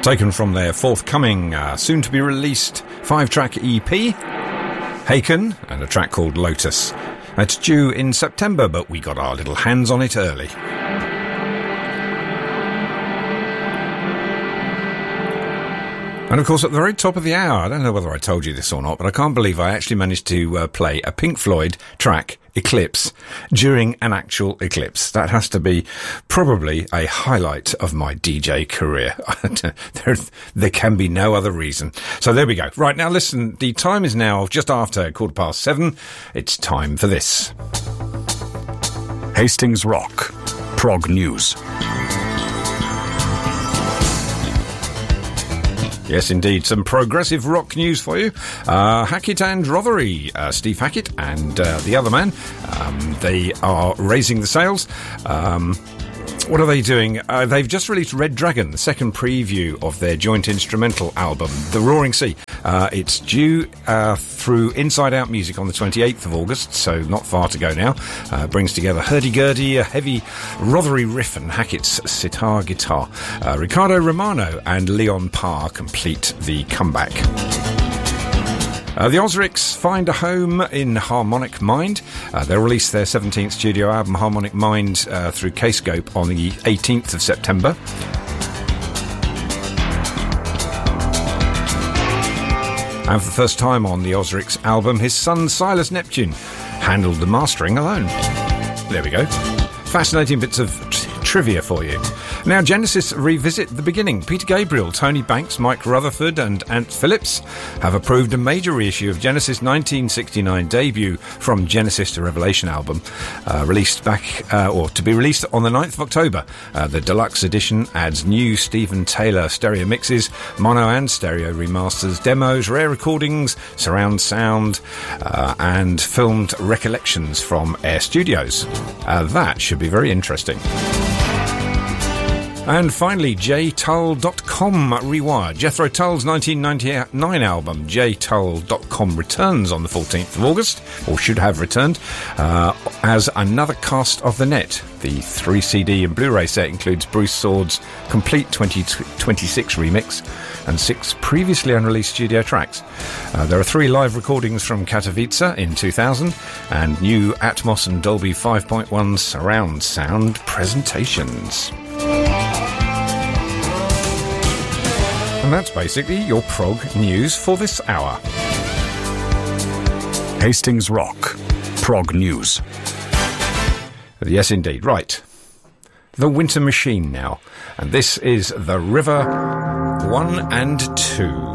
Taken from their forthcoming, soon-to-be-released 5-track EP, Haken, and a track called Lotus. It's due in September, but we got our little hands on it early. And of course, at the very top of the hour, I don't know whether I told you this or not, but I can't believe I actually managed to play a Pink Floyd track, Eclipse, during an actual eclipse. That has to be probably a highlight of my DJ career. There can be no other reason. So there we go. Right, now listen, the time is now just after 7:15. It's time for this. Hastings Rock, Prog News. Yes, indeed. Some progressive rock news for you. Hackett and Rothery, Steve Hackett and the other man, they are raising the sails. What are they doing? They've just released Red Dragon, the second preview of their joint instrumental album, The Roaring Sea. It's due through Inside Out Music on the 28th of August, so not far to go now. Brings together hurdy-gurdy, a heavy Rothery riff and Hackett's sitar guitar. Ricardo Romano and Leon Parr complete the comeback. The Ozrix find a home in Harmonic Mind. They'll release their 17th studio album, Harmonic Mind, through Kscope on the 18th of September. And for the first time on the Ozrix album, his son Silas Neptune handled the mastering alone. There we go. Fascinating bits of trivia for you. Now, Genesis revisit the beginning. Peter Gabriel, Tony Banks, Mike Rutherford and Ant Phillips have approved a major reissue of Genesis' 1969 debut From Genesis to Revelation album, released back, or to be released on the 9th of October. The deluxe edition adds new Stephen Taylor stereo mixes, mono and stereo remasters, demos, rare recordings, surround sound, and filmed recollections from Air Studios. That should be very interesting. And finally, jtull.com Rewired. Jethro Tull's 1999 album, jtull.com, returns on the 14th of August, or should have returned, as another cast of the net. The 3 CD and Blu-ray set includes Bruce Sword's complete 2026 remix and 6 previously unreleased studio tracks. There are 3 live recordings from Katowice in 2000 and new Atmos and Dolby 5.1 surround sound presentations. And that's basically your prog news for this hour. Hastings Rock, Prog News. Yes, indeed. Right. The Winter Machine now. And this is The River 1 and 2.